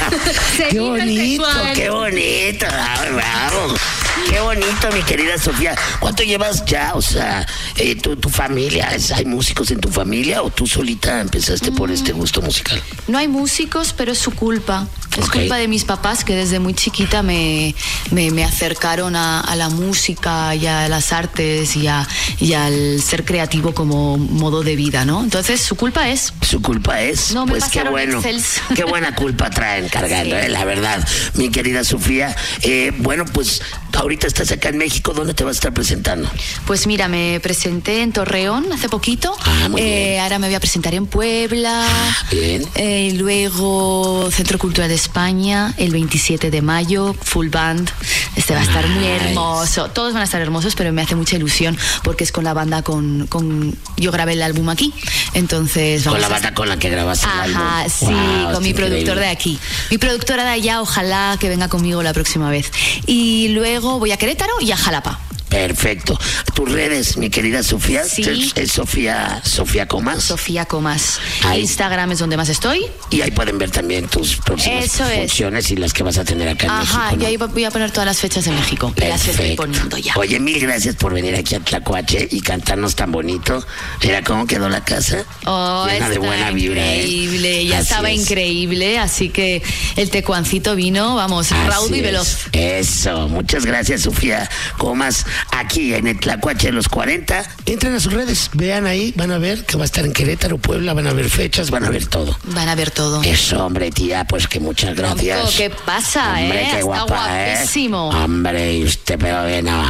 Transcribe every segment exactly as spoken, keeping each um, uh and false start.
Qué bonito, qué bonito, bravo, bravo. Qué bonito, mi querida Sofía. ¿Cuánto llevas ya? O sea, eh, tu, tu familia, ¿hay músicos en tu familia o tú solita empezaste mm. por este gusto musical? No hay músicos, pero es su culpa. Es Okay. culpa de mis papás, que desde muy chiquita me, me, me acercaron a, a la música y a las artes y, a, y al ser creativo como modo de vida, ¿no? Entonces, su culpa es. Su culpa es. No me pues qué bueno. Excels. Qué buena culpa traen cargando, sí. eh, la verdad. Mi querida Sofía, eh, bueno, pues ahorita estás acá en México. ¿Dónde te vas a estar presentando? Pues mira, me presenté en Torreón hace poquito. Ah, muy eh, bien. Ahora me voy a presentar en Puebla. Ah, bien. Eh, y luego Centro Cultural de España, el veintisiete de mayo, full band. Este va a estar muy hermoso. Todos van a estar hermosos, pero me hace mucha ilusión porque es con la banda con... con yo grabé el álbum aquí, entonces... Vamos con la banda a... con la que grabaste el álbum. Ajá, sí, wow, con mi increíble. productor de aquí. Mi productora de allá, ojalá que venga conmigo la próxima vez. Y luego voy a Querétaro y a Jalapa. Perfecto. Tus redes, mi querida Sofía. Sí. Es, es Sofía, Sofía Comas. Sofía Comas. Ahí. Instagram es donde más estoy. Y ahí pueden ver también tus próximas Eso funciones es. y las que vas a tener acá en Ajá, México. ¿no? y ahí voy a poner todas las fechas de México. Que las estoy poniendo ya. Oye, mil gracias por venir aquí a Tlacuache y cantarnos tan bonito. Mira cómo quedó la casa. Oh, llena de buena vibra. Increíble, ¿eh? ya Así estaba es. increíble, así que el tecuancito vino, vamos, Así raudo y es. veloz. Eso, muchas gracias, Sofía Comas, aquí en el Tlacuache de los cuarenta. Entren a sus redes, vean ahí, van a ver que va a estar en Querétaro, Puebla, van a ver fechas, van a ver todo. Van a ver todo. Eso, hombre, tía, pues que muchas gracias. Tronco, ¿qué pasa, hombre, eh? qué Está guapa, guapísimo. ¿eh? Hombre, y usted, pero bien, no.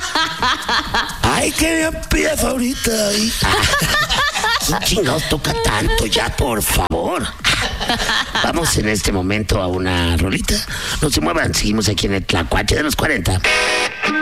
Ay, qué bien pieza ahorita. Ay. ¿Quién chingados toca tanto ya, por favor? Vamos en este momento a una rolita. No se muevan, seguimos aquí en el Tlacuache de los cuarenta.